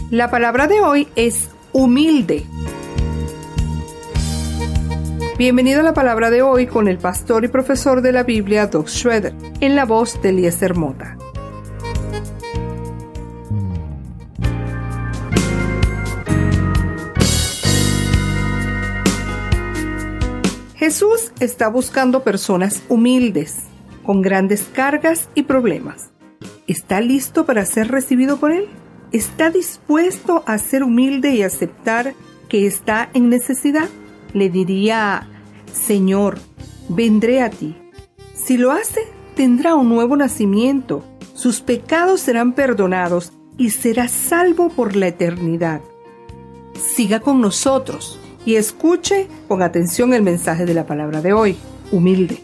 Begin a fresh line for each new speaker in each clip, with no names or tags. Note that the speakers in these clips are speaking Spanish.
La palabra de hoy es humilde. Bienvenido a la palabra de hoy con el pastor y profesor de la Biblia, Doug Schroeder, en la voz de Eliezer Mota. Jesús está buscando personas humildes, con grandes cargas y problemas. ¿Está listo para ser recibido por Él? ¿Está dispuesto a ser humilde y aceptar que está en necesidad? Le diría: Señor, vendré a ti. Si lo hace, tendrá un nuevo nacimiento, sus pecados serán perdonados y será salvo por la eternidad. Siga con nosotros y escuche con atención el mensaje de la palabra de hoy, humilde.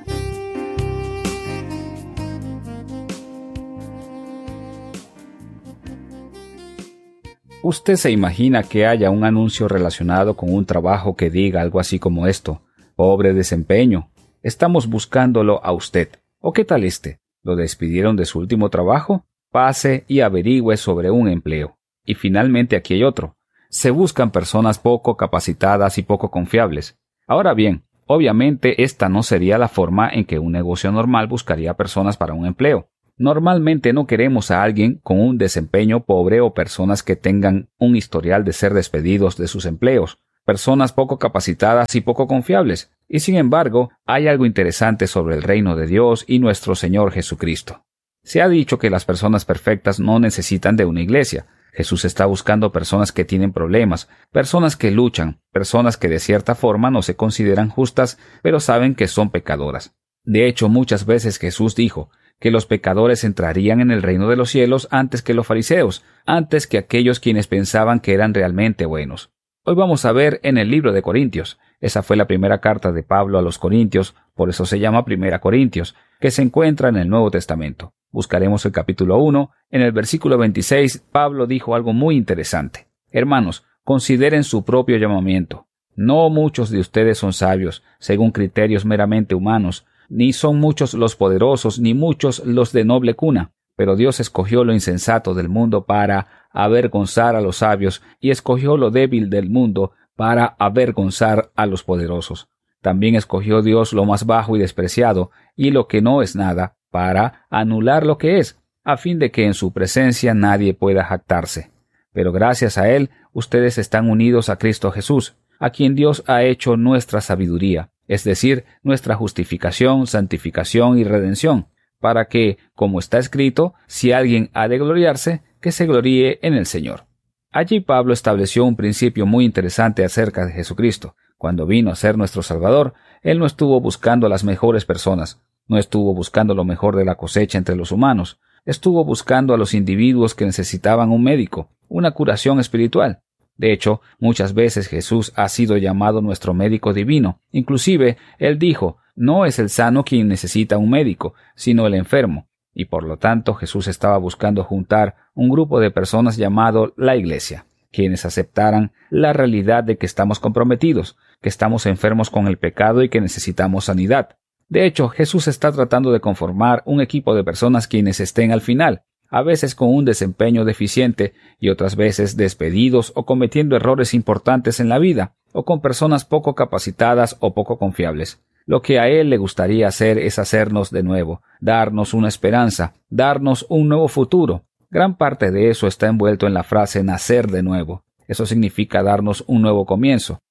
¿Usted se imagina que haya un anuncio relacionado con un trabajo que diga algo así como esto? Pobre desempeño, estamos buscándolo a usted. ¿O qué tal este? ¿Lo despidieron de su último trabajo? Pase y averigüe sobre un empleo. Y finalmente aquí hay otro. Se buscan personas poco capacitadas y poco confiables. Ahora bien, obviamente esta no sería la forma en que un negocio normal buscaría personas para un empleo. Normalmente no queremos a alguien con un desempeño pobre o personas que tengan un historial de ser despedidos de sus empleos, personas poco capacitadas y poco confiables. Y sin embargo, hay algo interesante sobre el reino de Dios y nuestro Señor Jesucristo. Se ha dicho que las personas perfectas no necesitan de una iglesia. Jesús está buscando personas que tienen problemas, personas que luchan, personas que de cierta forma no se consideran justas, pero saben que son pecadoras. De hecho, muchas veces Jesús dijo que los pecadores entrarían en el reino de los cielos antes que los fariseos, antes que aquellos quienes pensaban que eran realmente buenos. Hoy vamos a ver en el libro de Corintios. Esa fue la primera carta de Pablo a los Corintios, por eso se llama Primera Corintios, que se encuentra en el Nuevo Testamento. Buscaremos el capítulo 1. En el versículo 26, Pablo dijo algo muy interesante. Hermanos, consideren su propio llamamiento. No muchos de ustedes son sabios, según criterios meramente humanos, ni son muchos los poderosos, ni muchos los de noble cuna. Pero Dios escogió lo insensato del mundo para avergonzar a los sabios, y escogió lo débil del mundo para avergonzar a los poderosos. También escogió Dios lo más bajo y despreciado, y lo que no es nada, para anular lo que es, a fin de que en su presencia nadie pueda jactarse. Pero gracias a Él, ustedes están unidos a Cristo Jesús, a quien Dios ha hecho nuestra sabiduría, es decir, nuestra justificación, santificación y redención, para que, como está escrito, si alguien ha de gloriarse, que se gloríe en el Señor. Allí Pablo estableció un principio muy interesante acerca de Jesucristo. Cuando vino a ser nuestro Salvador, Él no estuvo buscando a las mejores personas, no estuvo buscando lo mejor de la cosecha entre los humanos, estuvo buscando a los individuos que necesitaban un médico, una curación espiritual. De hecho, muchas veces Jesús ha sido llamado nuestro médico divino. Inclusive, Él dijo, no es el sano quien necesita un médico, sino el enfermo. Y por lo tanto, Jesús estaba buscando juntar un grupo de personas llamado la Iglesia, quienes aceptaran la realidad de que estamos comprometidos, que estamos enfermos con el pecado y que necesitamos sanidad. De hecho, Jesús está tratando de conformar un equipo de personas quienes estén al final, a veces con un desempeño deficiente y otras veces despedidos o cometiendo errores importantes en la vida, o con personas poco capacitadas o poco confiables. Lo que a Él le gustaría hacer es hacernos de nuevo, darnos una esperanza, darnos un nuevo futuro. Gran parte de eso está envuelto en la frase nacer de nuevo. Eso significa darnos un nuevo comienzo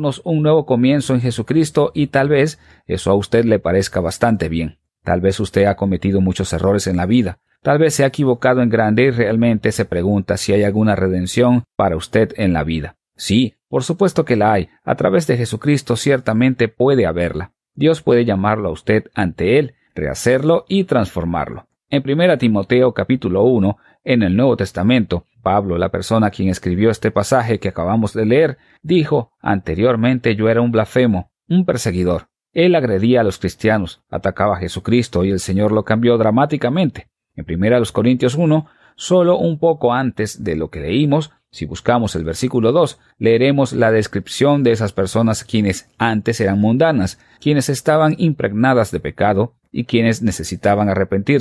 en Jesucristo, y tal vez eso a usted le parezca bastante bien. Tal vez usted ha cometido muchos errores en la vida. Tal vez se ha equivocado en grande y realmente se pregunta si hay alguna redención para usted en la vida. Sí, por supuesto que la hay. A través de Jesucristo ciertamente puede haberla. Dios puede llamarlo a usted ante Él, rehacerlo y transformarlo. En 1 Timoteo capítulo 1, en el Nuevo Testamento, Pablo, la persona a quien escribió este pasaje que acabamos de leer, dijo: anteriormente yo era un blasfemo, un perseguidor. Él agredía a los cristianos, atacaba a Jesucristo y el Señor lo cambió dramáticamente. En 1 Corintios 1, solo un poco antes de lo que leímos, si buscamos el versículo 2, leeremos la descripción de esas personas quienes antes eran mundanas, quienes estaban impregnadas de pecado y quienes necesitaban arrepentirse.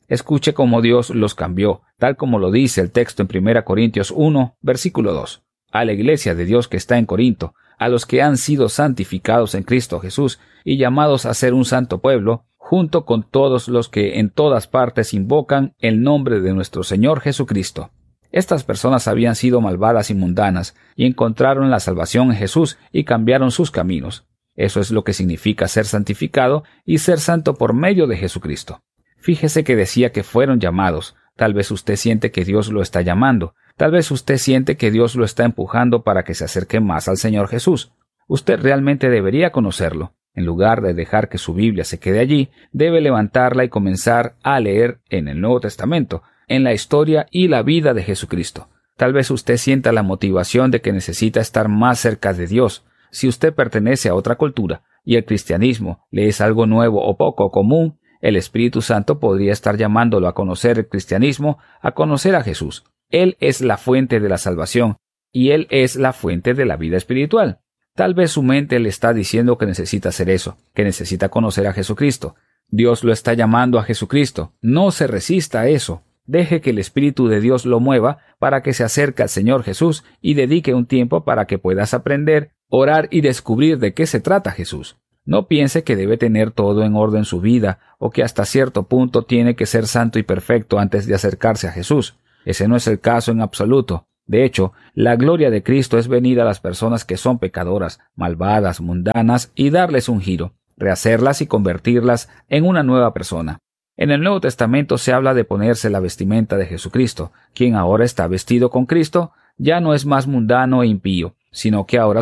Escuche cómo Dios los cambió, tal como lo dice el texto en 1 Corintios 1, versículo 2. A la iglesia de Dios que está en Corinto, a los que han sido santificados en Cristo Jesús y llamados a ser un santo pueblo, junto con todos los que en todas partes invocan el nombre de nuestro Señor Jesucristo. Estas personas habían sido malvadas y mundanas, y encontraron la salvación en Jesús y cambiaron sus caminos. Eso es lo que significa ser santificado y ser santo por medio de Jesucristo. Fíjese que decía que fueron llamados. Tal vez usted siente que Dios lo está llamando. Tal vez usted siente que Dios lo está empujando para que se acerque más al Señor Jesús. Usted realmente debería conocerlo. En lugar de dejar que su Biblia se quede allí, debe levantarla y comenzar a leer en el Nuevo Testamento, en la historia y la vida de Jesucristo. Tal vez usted sienta la motivación de que necesita estar más cerca de Dios. Si usted pertenece a otra cultura y el cristianismo le es algo nuevo o poco común, el Espíritu Santo podría estar llamándolo a conocer el cristianismo, a conocer a Jesús. Él es la fuente de la salvación y Él es la fuente de la vida espiritual. Tal vez su mente le está diciendo que necesita hacer eso, que necesita conocer a Jesucristo. Dios lo está llamando a Jesucristo. No se resista a eso. Deje que el Espíritu de Dios lo mueva para que se acerque al Señor Jesús y dedique un tiempo para que puedas aprender, orar y descubrir de qué se trata Jesús. No piense que debe tener todo en orden su vida o que hasta cierto punto tiene que ser santo y perfecto antes de acercarse a Jesús. Ese no es el caso en absoluto. De hecho, la gloria de Cristo es venir a las personas que son pecadoras, malvadas, mundanas y darles un giro, rehacerlas y convertirlas en una nueva persona. En el Nuevo Testamento se habla de ponerse la vestimenta de Jesucristo. Quien ahora está vestido con Cristo ya no es más mundano e impío, sino que ahora